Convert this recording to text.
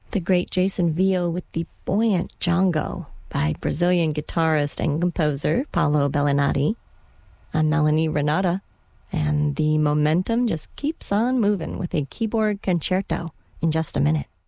The great Jason Vio with the buoyant Django by Brazilian guitarist and composer Paulo Bellinati. I'm Melanie Renata, and the momentum just keeps on moving with a keyboard concerto in just a minute.